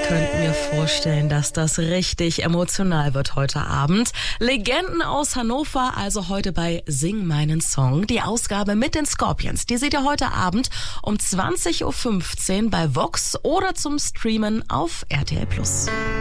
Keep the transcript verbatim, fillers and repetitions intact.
könnte mir vorstellen, dass das richtig emotional wird heute Abend. Legenden aus Hannover, also heute bei Sing meinen Song. Die Ausgabe mit den Scorpions, die seht ihr heute Abend um zwanzig Uhr fünfzehn bei Vox oder zum Streamen auf R T L Plus.